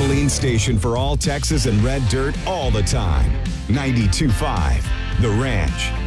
gasoline station for all Texas and red dirt all the time. 92.5 The Ranch.